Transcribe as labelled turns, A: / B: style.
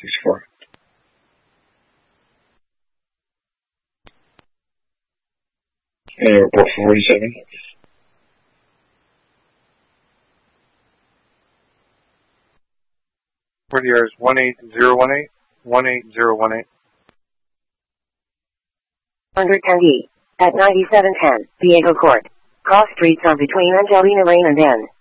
A: 64. And report for 47.
B: Report here is 18018. 18018.
C: 110D. At 9710, Diego Court. Cross streets are between Angelina Lane and N.